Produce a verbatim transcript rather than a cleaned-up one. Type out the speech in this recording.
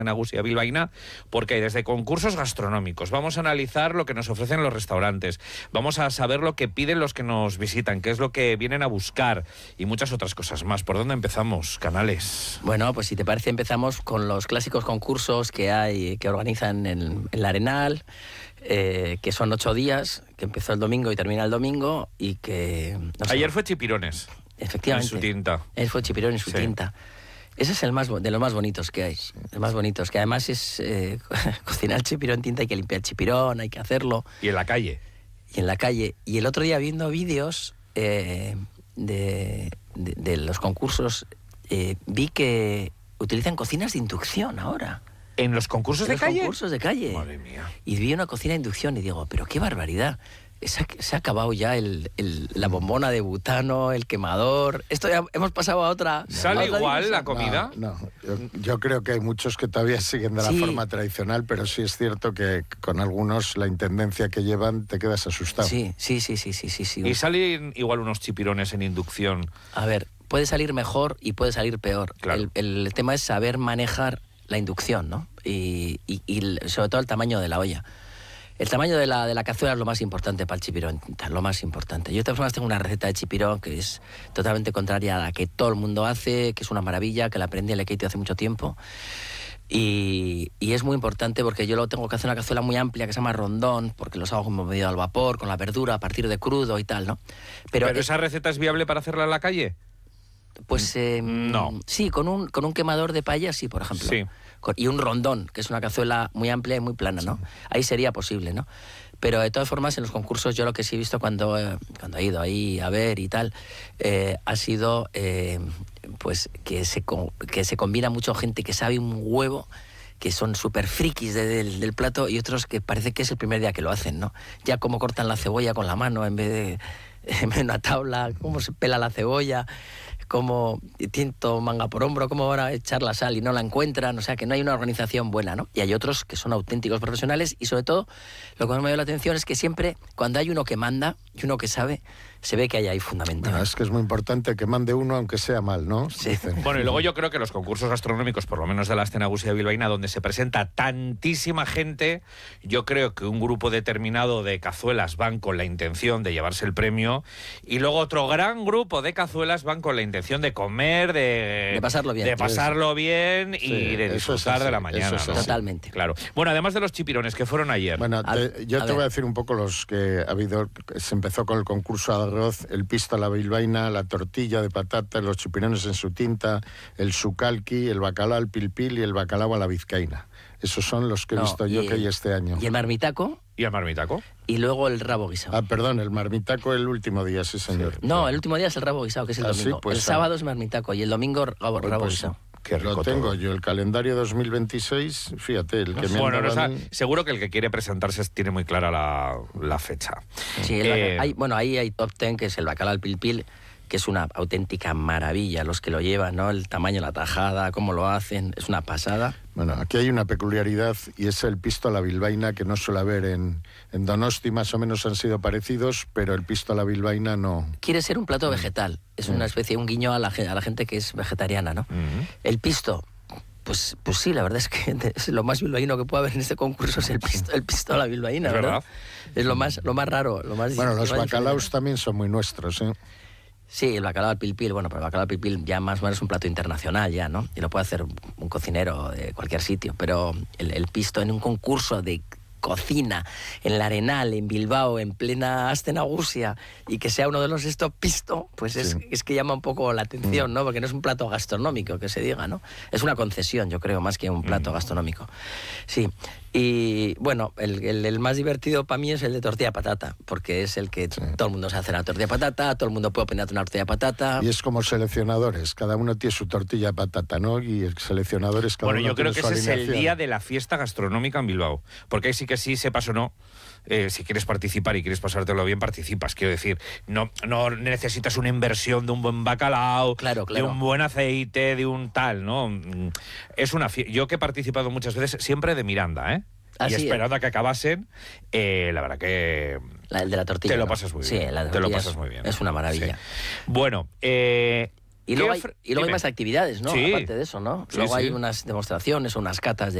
Nagusia bilbaína, porque hay desde concursos gastronómicos, vamos a analizar lo que nos ofrecen los restaurantes, vamos a saber lo que piden los que nos visitan, qué es lo que vienen a buscar y muchas otras cosas más. ¿Por dónde empezamos, Canales? Bueno, pues si te parece empezamos con los clásicos concursos que hay, que organizan en, en la Arenal, eh, que son ocho días, que empezó el domingo y termina el domingo y que... No sé, ayer fue Chipirones. Efectivamente. En su tinta. Él fue Chipirón en su Sí. tinta. Ese es el más de los más bonitos que hay, de más bonitos, que además es eh, cocinar chipirón en tinta, hay que limpiar el chipirón, hay que hacerlo. Y en la calle. Y en la calle. Y el otro día viendo vídeos eh, de, de, de los concursos, eh, vi que utilizan cocinas de inducción ahora. ¿En los concursos En de los calle? concursos de calle. Madre mía. Y vi una cocina de inducción y digo, pero qué barbaridad. Se ha, se ha acabado ya el, el, la bombona de butano, el quemador. Esto ya hemos pasado a otra. ¿Sale a otra igual dimensión. la comida? No, no. Yo, yo creo que hay muchos que todavía siguen de la Sí. forma tradicional, pero sí es cierto que con algunos la intendencia que llevan te quedas asustado. Sí, sí, sí, sí, sí, sí, sí. ¿Y salen igual unos chipirones en inducción? A ver, puede salir mejor y puede salir peor. Claro. El, el tema es saber manejar la inducción, ¿no? Y, y, y sobre todo el tamaño de la olla. El tamaño de la, de la cazuela es lo más importante para el chipirón, lo más importante. Yo de todas formas tengo una receta de chipirón que es totalmente contraria a la que todo el mundo hace, que es una maravilla, que la aprendí en Lekeitio hace mucho tiempo. Y, y es muy importante porque yo lo tengo que hacer una cazuela muy amplia que se llama rondón, porque los hago como medio al vapor, con la verdura, a partir de crudo y tal, ¿no? ¿Pero, es- esa receta es viable para hacerla en la calle? Pues eh, No. sí, con un, con un quemador de paya, sí, por ejemplo. Sí. Con- y un rondón, que es una cazuela muy amplia y muy plana, ¿no? Ahí sería posible, ¿no? Pero de todas formas, en los concursos, yo lo que sí he visto cuando, eh, cuando he ido ahí a ver y tal, eh, ha sido eh, pues que se, co- que se combina mucho gente que sabe un huevo, que son súper frikis de- del, del plato, y otros que parece que es el primer día que lo hacen, ¿no? Ya cómo cortan la cebolla con la mano en vez de en vez de una tabla, cómo se pela la cebolla, cómo tinto manga por hombro, cómo van a echar la sal y no la encuentran, o sea que no hay una organización buena, ¿no? Y hay otros que son auténticos profesionales y sobre todo lo que más me llama la atención es que siempre cuando hay uno que manda y uno que sabe, se ve que hay ahí fundamento. Bueno, es que es muy importante que mande uno aunque sea mal, ¿no? Sí. Dicen. Bueno, y luego yo creo que los concursos gastronómicos, por lo menos de la Escena Nagusia bilbaína, donde se presenta tantísima gente, yo creo que un grupo determinado de cazuelas van con la intención de llevarse el premio y luego otro gran grupo de cazuelas van con la intención de comer, de, De pasarlo bien. de pasarlo bien y Sí, de eso es disfrutar así, de la eso mañana. es ¿no? así. Totalmente. Claro. Bueno, además de los chipirones que fueron ayer. Bueno, Al- te- yo a te voy ver. a decir un poco los que ha habido. Se empezó con el concurso de arroz, el pisto a la bilbaína, la tortilla de patata, los chipirones en su tinta, el sucalqui, el bacalao al pilpil y el bacalao a la vizcaína. Esos son los que he No, visto yo y que hay el- este año. Y el marmitaco ¿Y el marmitaco? y luego el rabo guisado. Ah, perdón, el marmitaco el último día, sí, señor. No, el último día es el rabo guisado, que es el Ah, sí, domingo. pues, el ah. sábado es marmitaco y el domingo rabo, Pues, rabo pues, guisado. Qué rico Lo tengo todo. yo, el calendario dos mil veintiséis, fíjate, el que me Bueno, han no dado a sa- mí. seguro que el que quiere presentarse tiene muy clara la, la fecha. Sí, el Eh, baca- hay- bueno, ahí hay top ten, que es el bacalao al pilpil, que es una auténtica maravilla los que lo llevan, ¿no? El tamaño, la tajada, cómo lo hacen, es una pasada. Bueno, aquí hay una peculiaridad y es el pisto a la bilbaína que no suele haber en, en Donosti, más o menos han sido parecidos, pero el pisto a la bilbaína no. Quiere ser un plato vegetal, es una especie, un guiño a la, ge- a la gente que es vegetariana, ¿no? Ujú. El pisto, pues, pues sí, la verdad es que es lo más bilbaíno que puede haber en este concurso es el pisto, el pisto a la bilbaína, Es ¿verdad? verdad. Es lo más, lo más raro, lo más Bueno, lo los más bacalaos diferente. también son muy nuestros, ¿eh? Sí, el bacalao al pilpil, bueno, pero el bacalao al pilpil ya más o menos es un plato internacional ya, ¿no? Y lo puede hacer un cocinero de cualquier sitio, pero el, el pisto en un concurso de cocina en la Arenal, en Bilbao, en plena Astenagusia, y que sea uno de los estos pisto, pues es, Sí. es que llama un poco la atención, Mm. ¿no? Porque no es un plato gastronómico, que se diga, ¿no? Es una concesión, yo creo, más que un plato Mm. gastronómico. Sí, y bueno, el, el- el más divertido para mí es el de tortilla de patata, porque es el que Sí. todo el mundo se hace la tortilla de patata, todo el mundo puede opinar de una tortilla de patata. Y es como seleccionadores, cada uno tiene su tortilla de patata, ¿no? Y el seleccionador es cada Bueno, uno yo creo tiene que su ese es el alineación. día de la fiesta gastronómica en Bilbao. Porque ahí sí que sí, sepas o no, eh, si quieres participar y quieres pasártelo bien, participas. Quiero decir, no, no necesitas una inversión de un buen bacalao, Claro, claro. de un buen aceite, de un tal, ¿no? Mm, Es una fiesta. Yo que he participado muchas veces, siempre de Miranda, ¿eh? Ah, y sí, esperando a que acabasen, eh, la verdad que La- el de la tortilla. te lo ¿no? pasas muy Sí, bien. la te lo tortilla pasas es- muy bien. Es una maravilla. Sí. Bueno, eh, Y luego, hay, ofre- y luego hay Dime. más actividades, ¿no? Sí. Aparte de eso, ¿no? Sí, luego sí. hay unas demostraciones, unas catas de